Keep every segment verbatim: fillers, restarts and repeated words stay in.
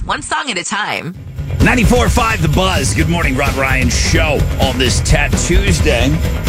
one song at a time. ninety-four point five The Buzz. Good morning, Rob Ryan Show on this Tat Tuesday.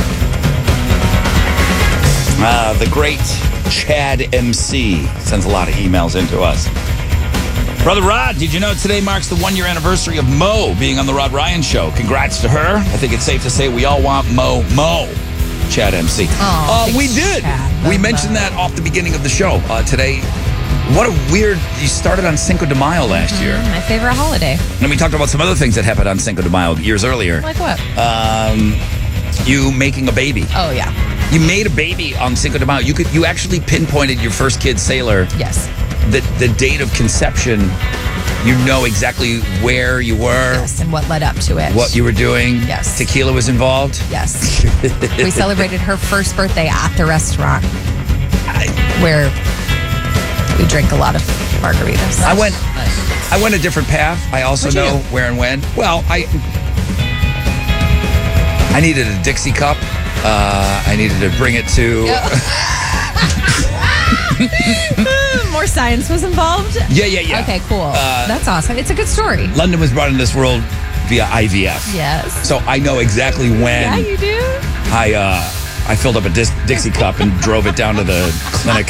Uh, the great Chad M C sends a lot of emails into us. Brother Rod, did you know today marks the one-year anniversary of Mo being on the Rod Ryan Show? Congrats to her. I think it's safe to say we all want Mo, Mo. Chad M C. Oh, uh, we did. Chad, we mentioned that off the beginning of the show uh, today. What a weird, you started on Cinco de Mayo last Mm-hmm. year. My favorite holiday. And we talked about some other things that happened on Cinco de Mayo years earlier. Like what? Um, you making a baby. Oh, yeah. You made a baby on Cinco de Mayo. You could, you actually pinpointed your first kid, Sailor. Yes. The, the date of conception, you know exactly where you were. Yes, and what led up to it. What you were doing. Yes. Tequila was involved. Yes. We celebrated her first birthday at the restaurant where we drink a lot of margaritas. I went I went a different path. I also What'd you know do? where and when. Well, I I needed a Dixie cup. Uh, I needed to bring it to More science was involved? Yeah, yeah, yeah. Okay, cool. Uh, That's awesome. It's a good story. London was brought into this world via I V F. Yes. So I know exactly when Yeah, you do? I uh, I filled up a Dis- Dixie cup and drove it down to the clinic.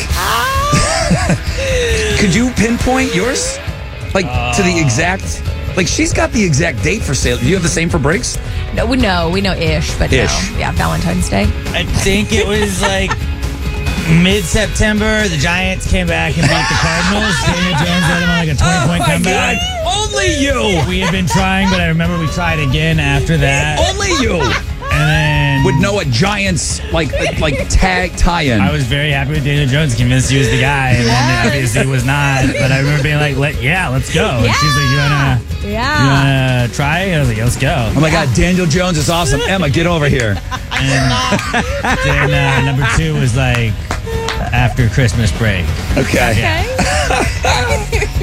Could you pinpoint yours? Like to the exact like she's got the exact date for sale. Do you have the same for breaks? No, we know. We know ish, but Ish. no. Yeah, Valentine's Day. I think it was like mid-September. The Giants came back and beat the Cardinals. Daniel Jones led them on like a twenty-point comeback. Only you! We had been trying, but I remember we tried again after that. Only you And then would know a Giants like like tag tie-in. I was very happy with Daniel Jones, convinced he was the guy, and then obviously was not. But I remember being like, "Let yeah, let's go." And she's like, "You wanna, Yeah. you wanna try?" And I was like, "Yeah, let's go." Oh my God, Daniel Jones is awesome. Emma, get over here. And then uh, number two was like after Christmas break. Okay. Okay.